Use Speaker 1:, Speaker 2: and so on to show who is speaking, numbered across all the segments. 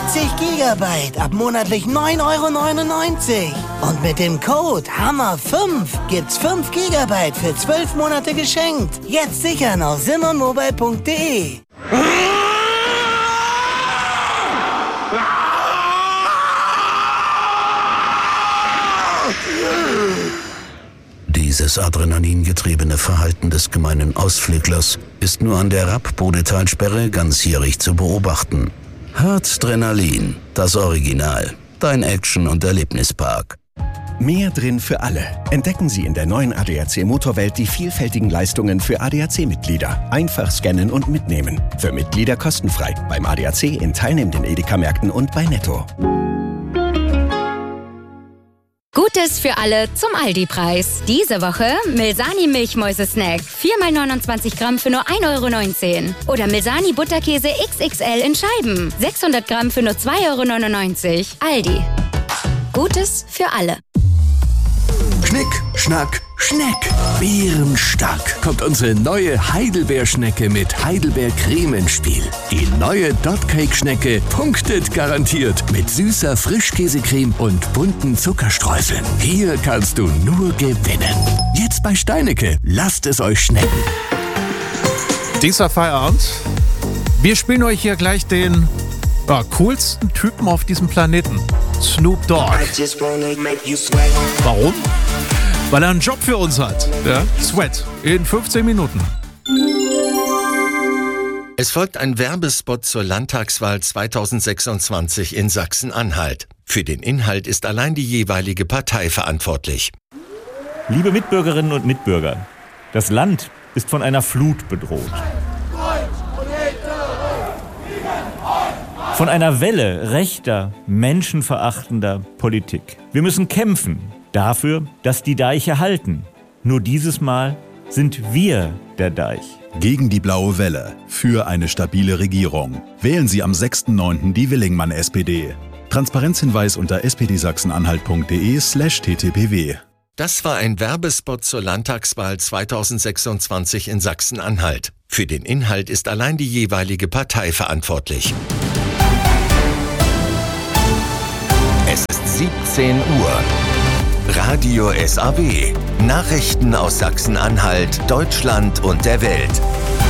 Speaker 1: 40 Gigabyte ab monatlich 9,99 €. Und mit dem Code HAMMER5 gibt's 5 Gigabyte für 12 Monate geschenkt. Jetzt sichern auf simonmobile.de.
Speaker 2: Dieses adrenalingetriebene Verhalten des gemeinen Ausflüglers ist nur an der Rapp-Bodetalsperre ganzjährig zu beobachten. Harzdrenalin, das Original. Dein Action- und Erlebnispark.
Speaker 3: Mehr drin für alle. Entdecken Sie in der neuen ADAC Motorwelt die vielfältigen Leistungen für ADAC-Mitglieder. Einfach scannen und mitnehmen. Für Mitglieder kostenfrei. Beim ADAC in teilnehmenden Edeka-Märkten und bei Netto.
Speaker 4: Gutes für alle zum Aldi-Preis. Diese Woche Milsani Milchmäuse-Snack. 4 x 29 Gramm für nur 1,19 €. Oder Milsani Butterkäse XXL in Scheiben. 600 Gramm für nur 2,99 €. Aldi. Gutes für alle.
Speaker 5: Schnick, Schnack, Schneck. Bärenstark kommt unsere neue Heidelbeerschnecke mit Heidelbeercreme ins Spiel. Die neue Dotcake-Schnecke punktet garantiert mit süßer Frischkäsecreme und bunten Zuckerstreuseln. Hier kannst du nur gewinnen. Jetzt bei Steinecke. Lasst es euch schmecken.
Speaker 6: Dieser Feierabend. Wir spielen euch hier gleich den coolsten Typen auf diesem Planeten. Snoop Dogg. Warum? Weil er einen Job für uns hat. Ja? Sweat. In 15 Minuten.
Speaker 7: Es folgt ein Werbespot zur Landtagswahl 2026 in Sachsen-Anhalt. Für den Inhalt ist allein die jeweilige Partei verantwortlich.
Speaker 8: Liebe Mitbürgerinnen und Mitbürger, das Land ist von einer Flut bedroht. Von einer Welle rechter, menschenverachtender Politik. Wir müssen kämpfen dafür, dass die Deiche halten. Nur dieses Mal sind wir der Deich.
Speaker 9: Gegen die blaue Welle. Für eine stabile Regierung. Wählen Sie am 6.9. die Willingmann SPD. Transparenzhinweis unter spdsachsenanhalt.de/ttpw.
Speaker 7: Das war ein Werbespot zur Landtagswahl 2026 in Sachsen-Anhalt. Für den Inhalt ist allein die jeweilige Partei verantwortlich. Es ist 17 Uhr. Radio SAW. Nachrichten aus Sachsen-Anhalt, Deutschland und der Welt.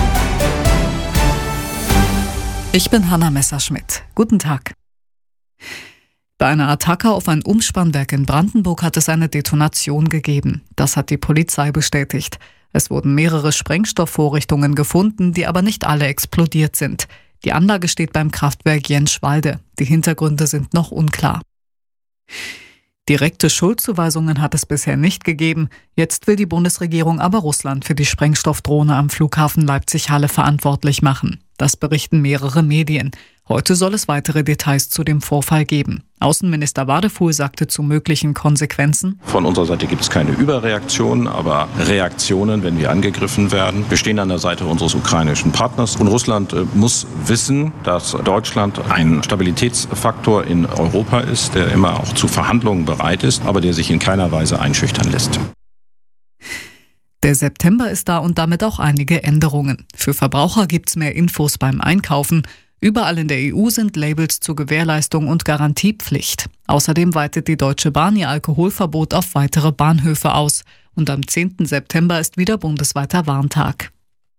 Speaker 10: Ich bin Hanna Messerschmidt. Guten Tag. Bei einer Attacke auf ein Umspannwerk in Brandenburg hat es eine Detonation gegeben. Das hat die Polizei bestätigt. Es wurden mehrere Sprengstoffvorrichtungen gefunden, die aber nicht alle explodiert sind. Die Anlage steht beim Kraftwerk Jenschwalde. Die Hintergründe sind noch unklar. Direkte Schuldzuweisungen hat es bisher nicht gegeben. Jetzt will die Bundesregierung aber Russland für die Sprengstoffdrohne am Flughafen Leipzig-Halle verantwortlich machen. Das berichten mehrere Medien. Heute soll es weitere Details zu dem Vorfall geben. Außenminister Wadefuhl sagte zu möglichen Konsequenzen:
Speaker 11: Von unserer Seite gibt es keine Überreaktionen, aber Reaktionen, wenn wir angegriffen werden. Wir stehen an der Seite unseres ukrainischen Partners. Und Russland muss wissen, dass Deutschland ein Stabilitätsfaktor in Europa ist, der immer auch zu Verhandlungen bereit ist, aber der sich in keiner Weise einschüchtern lässt.
Speaker 10: Der September ist da und damit auch einige Änderungen. Für Verbraucher gibt's mehr Infos beim Einkaufen. Überall in der EU sind Labels zur Gewährleistung und Garantiepflicht. Außerdem weitet die Deutsche Bahn ihr Alkoholverbot auf weitere Bahnhöfe aus. Und am 10. September ist wieder bundesweiter Warntag.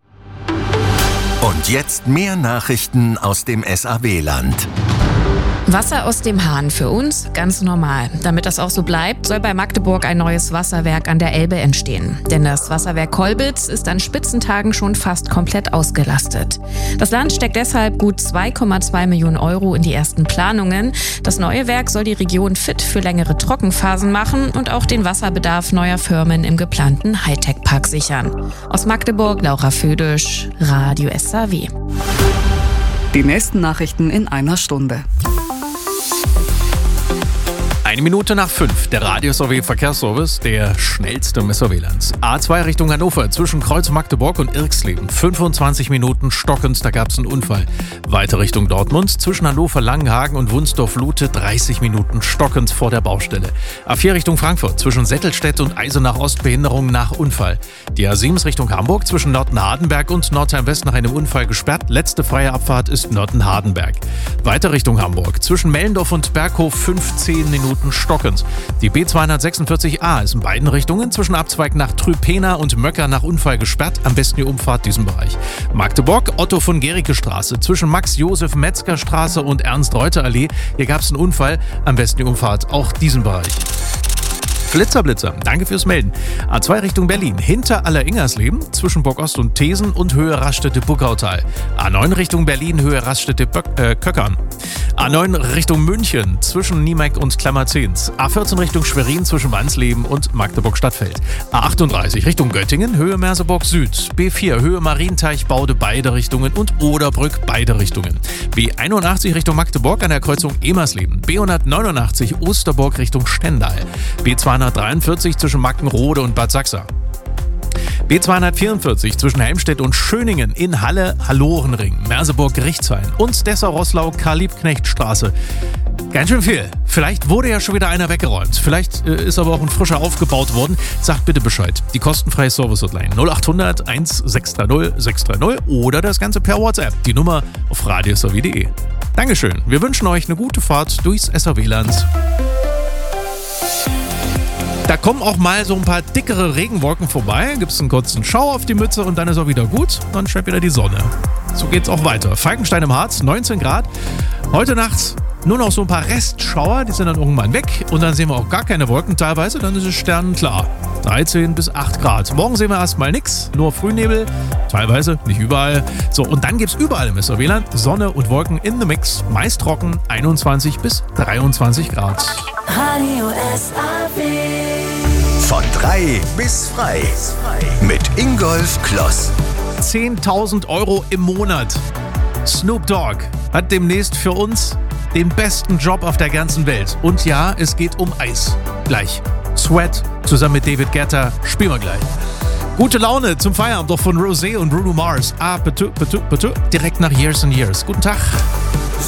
Speaker 7: Und jetzt mehr Nachrichten aus dem SAW-Land.
Speaker 12: Wasser aus dem Hahn für uns ganz normal. Damit das auch so bleibt, soll bei Magdeburg ein neues Wasserwerk an der Elbe entstehen. Denn das Wasserwerk Kolbitz ist an Spitzentagen schon fast komplett ausgelastet. Das Land steckt deshalb gut 2,2 Millionen € in die ersten Planungen. Das neue Werk soll die Region fit für längere Trockenphasen machen und auch den Wasserbedarf neuer Firmen im geplanten Hightech-Park sichern. Aus Magdeburg, Laura Födisch, Radio SAW.
Speaker 10: Die nächsten Nachrichten in einer Stunde.
Speaker 6: 1 Minute nach 5, der Radio SAW Verkehrsservice, der schnellste im SAW-Lands. A2 Richtung Hannover, zwischen Kreuz Magdeburg und Irxleben. 25 Minuten stockend, da gab es einen Unfall. Weiter Richtung Dortmund, zwischen Hannover Langenhagen und Wunsdorf-Lute, 30 Minuten stockend vor der Baustelle. A4 Richtung Frankfurt, zwischen Settelstedt und Eisenach-Ost, Behinderung nach Unfall. Die A7 Richtung Hamburg, zwischen Nörten-Hardenberg und Nordheim-West nach einem Unfall gesperrt. Letzte freie Abfahrt ist Nörten-Hardenberg. Weiter Richtung Hamburg. Zwischen Mellendorf und Berghof 15 Minuten stockend. Die B246a ist in beiden Richtungen zwischen Abzweig nach Trüpena und Möcker nach Unfall gesperrt. Am besten die Umfahrt diesen Bereich. Magdeburg, Otto von Gericke Straße. Zwischen Max-Josef-Metzger Straße und Ernst-Reuter-Allee. Hier gab es einen Unfall. Am besten die Umfahrt auch diesen Bereich. Flitzer, danke fürs Melden. A2 Richtung Berlin, hinter Alleringersleben, zwischen Burgost und Thesen und Höhe Raststätte-Buckautal. A9 Richtung Berlin, Höhe Raststätte-Köckern. A9 Richtung München, zwischen Niemeck und Klammerzehns. A14 Richtung Schwerin, zwischen Wansleben und Magdeburg-Stadtfeld. A38 Richtung Göttingen, Höhe Merseburg Süd. B4 Höhe Marienteich-Baude, beide Richtungen und Oderbrück, beide Richtungen. B81 Richtung Magdeburg an der Kreuzung Emersleben. B189 Osterburg Richtung Stendal. B243 zwischen Mackenrode und Bad Sachsa. B244 zwischen Helmstedt und Schöningen in Halle-Hallorenring, Merseburg-Gerichtshain und Dessau-Roßlau-Karl-Liebknecht-Straße. Ganz schön viel. Vielleicht wurde ja schon wieder einer weggeräumt. Vielleicht ist aber auch ein frischer aufgebaut worden. Sagt bitte Bescheid. Die kostenfreie Service-Hotline 0800 1630 630 oder das Ganze per WhatsApp. Die Nummer auf radiosw.de. Dankeschön. Wir wünschen euch eine gute Fahrt durchs SRW-Land. Da kommen auch mal so ein paar dickere Regenwolken vorbei, gibt es einen kurzen Schauer auf die Mütze und dann ist auch wieder gut. Dann scheint wieder die Sonne. So geht's auch weiter. Falkenstein im Harz, 19 Grad. Heute Nacht nur noch so ein paar Restschauer, die sind dann irgendwann weg. Und dann sehen wir auch gar keine Wolken teilweise, dann ist es sternenklar. 13 bis 8 Grad. Morgen sehen wir erstmal nichts, nur Frühnebel. Teilweise, nicht überall. So, und dann gibt's überall im SRW-Land Sonne und Wolken in the Mix. Meist trocken, 21 bis 23 Grad.
Speaker 13: Radio SRW.
Speaker 5: Von 3 bis frei. Mit Ingolf Kloss.
Speaker 6: 10.000 € im Monat. Snoop Dogg hat demnächst für uns den besten Job auf der ganzen Welt. Und ja, es geht um Eis. Gleich. Sweat zusammen mit David Guetta. Spielen wir gleich. Gute Laune zum Feierabend doch von Rosé und Bruno Mars. Direkt nach Years and Years. Guten Tag.